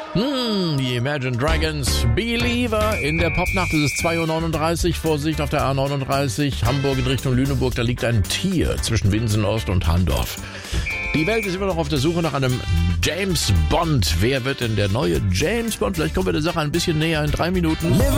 Die Imagine Dragons, Believer. In der Popnacht ist es 2:39 Uhr. Vorsicht auf der A39, Hamburg in Richtung Lüneburg. Da liegt ein Tier zwischen Winsen-Ost und Handorf. Die Welt ist immer noch auf der Suche nach einem James Bond. Wer wird denn der neue James Bond? Vielleicht kommen wir der Sache ein bisschen näher in 3 Minuten.